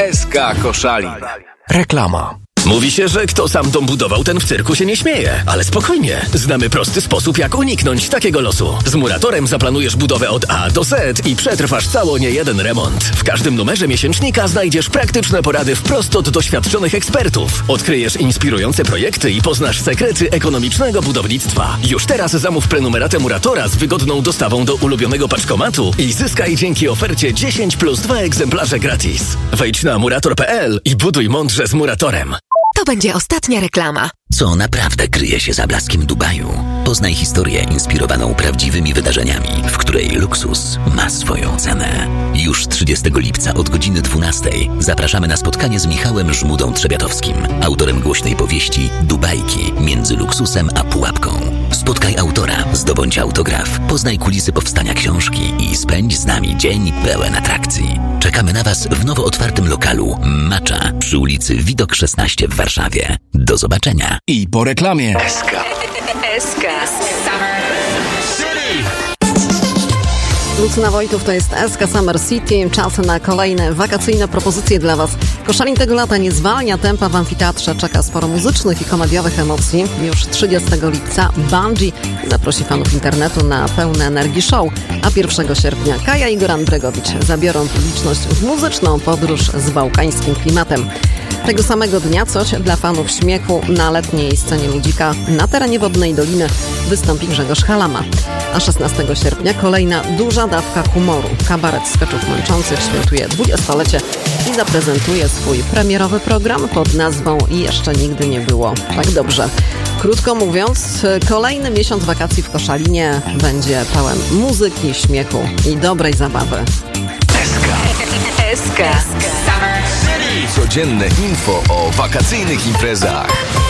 SK Koszalin. Reklama. Mówi się, że kto sam dom budował, ten w cyrku się nie śmieje. Ale spokojnie, znamy prosty sposób, jak uniknąć takiego losu. Z Muratorem zaplanujesz budowę od A do Z i przetrwasz cało niejeden remont. W każdym numerze miesięcznika znajdziesz praktyczne porady wprost od doświadczonych ekspertów. Odkryjesz inspirujące projekty i poznasz sekrety ekonomicznego budownictwa. Już teraz zamów prenumeratę Muratora z wygodną dostawą do ulubionego paczkomatu i zyskaj dzięki ofercie 10 plus 2 egzemplarze gratis. Wejdź na murator.pl i buduj mądrze z Muratorem. To będzie ostatnia reklama. Co naprawdę kryje się za blaskiem Dubaju? Poznaj historię inspirowaną prawdziwymi wydarzeniami, w której luksus ma swoją cenę. Już 30 lipca od godziny 12 zapraszamy na spotkanie z Michałem Żmudą-Trzebiatowskim, autorem głośnej powieści Dubajki między luksusem a pułapką. Spotkaj autora, zdobądź autograf, poznaj kulisy powstania książki i spędź z nami dzień pełen atrakcji. Czekamy na Was w nowo otwartym lokalu Macza przy ulicy Widok 16 w Warszawie. Do zobaczenia. I po reklamie. SK. Lucyna Wojtów, to jest SK Summer City. Czas na kolejne wakacyjne propozycje dla Was. Koszalin tego lata nie zwalnia tempa w amfiteatrze. Czeka sporo muzycznych i komediowych emocji. Już 30 lipca Bungie zaprosi fanów internetu na pełne energii show, a 1 sierpnia Kaja i Goran Bregowicz zabiorą publiczność w muzyczną podróż z bałkańskim klimatem. Tego samego dnia coś dla fanów śmiechu na letniej scenie Ludzika na terenie Wodnej Doliny wystąpi Grzegorz Halama. A 16 sierpnia kolejna duża dawka humoru. Kabaret skeczów męczących świętuje 20-lecie i zaprezentuje swój premierowy program pod nazwą Jeszcze nigdy nie było tak dobrze. Krótko mówiąc, kolejny miesiąc wakacji w Koszalinie będzie pełen muzyki, śmiechu i dobrej zabawy. SK. Codzienne info o wakacyjnych imprezach.